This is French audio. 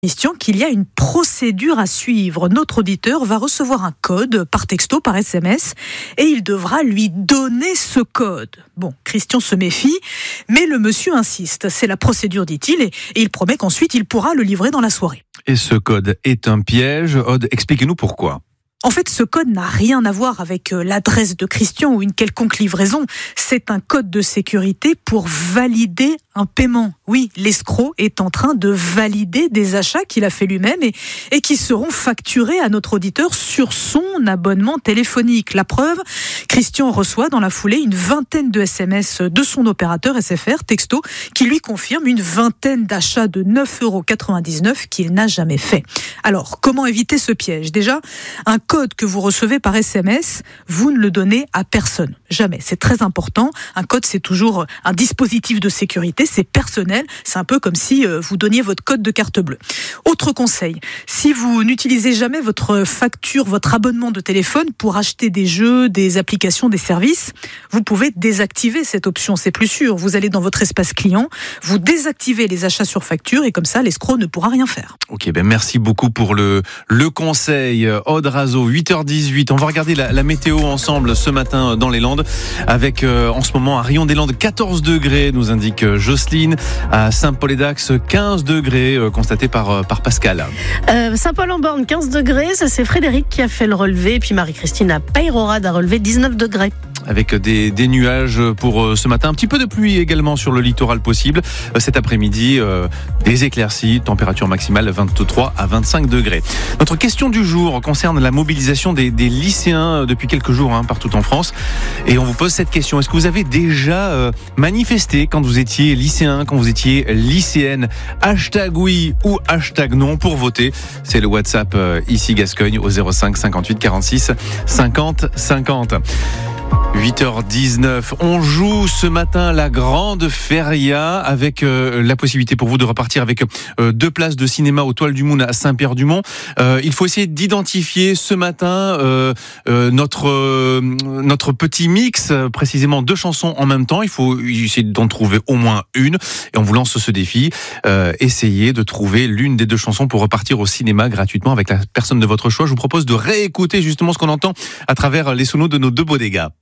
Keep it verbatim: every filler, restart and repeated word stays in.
Question qu'il y a une procédure à suivre. Notre auditeur va recevoir un code par texto, par S M S, et il devra lui donner ce code. Bon, Christian se méfie, mais le monsieur insiste. C'est la procédure, dit-il, et, et il promet qu'ensuite il pourra le livrer dans la soirée. Et ce code est un piège. Aude, expliquez-nous pourquoi. En fait, ce code n'a rien à voir avec l'adresse de Christian ou une quelconque livraison. C'est un code de sécurité pour valider un paiement. Oui, l'escroc est en train de valider des achats qu'il a fait lui-même et, et qui seront facturés à notre auditeur sur son abonnement téléphonique. La preuve, Christian reçoit dans la foulée une vingtaine de S M S de son opérateur S F R, texto, qui lui confirme une vingtaine d'achats de neuf euros quatre-vingt-dix-neuf qu'il n'a jamais fait. Alors, comment éviter ce piège ? Déjà, un code que vous recevez par S M S, vous ne le donnez à personne. Jamais. C'est très important. Un code, c'est toujours un dispositif de sécurité. C'est personnel. C'est un peu comme si vous donniez votre code de carte bleue. Autre conseil. Si vous n'utilisez jamais votre facture, votre abonnement de téléphone pour acheter des jeux, des applications, des services, vous pouvez désactiver cette option. C'est plus sûr. Vous allez dans votre espace client, vous désactivez les achats sur facture et comme ça, l'escroc ne pourra rien faire. Ok, ben merci beaucoup pour le, le conseil. Aude Razeau, huit heures dix-huit. On va regarder la, la météo ensemble ce matin dans les Landes avec euh, en ce moment à Rion-des-Landes quatorze degrés, nous indique Jocelyne. À Saint-Paul-et-Dax, quinze degrés, euh, constaté par, euh, par Pascal. Euh, Saint-Paul-en-Borne, quinze degrés. Ça, c'est Frédéric qui a fait le relevé. Et puis Marie-Christine à Peyrorade a relevé dix-neuf degrés. Avec des, des nuages pour ce matin, un petit peu de pluie également sur le littoral possible. Cet après-midi, euh, des éclaircies, température maximale vingt-trois à vingt-cinq degrés. Notre question du jour concerne la mobilisation des, des lycéens depuis quelques jours hein, partout en France. Et on vous pose cette question. Est-ce que vous avez déjà euh, manifesté quand vous étiez lycéen, quand vous étiez lycéenne ? Hashtag oui ou hashtag non pour voter. C'est le WhatsApp euh, ici Gascogne au zéro cinq cinquante-huit quarante-six cinquante cinquante. huit heures dix-neuf, on joue ce matin la grande feria avec euh, la possibilité pour vous de repartir avec euh, deux places de cinéma aux Toiles du Moon à Saint-Pierre-du-Mont. Euh, il faut essayer d'identifier ce matin euh, euh, notre euh, notre petit mix, euh, précisément deux chansons en même temps. Il faut essayer d'en trouver au moins une et on vous lance ce défi. Euh, essayez de trouver l'une des deux chansons pour repartir au cinéma gratuitement avec la personne de votre choix. Je vous propose de réécouter justement ce qu'on entend à travers les sonos de nos deux beaux dégâts.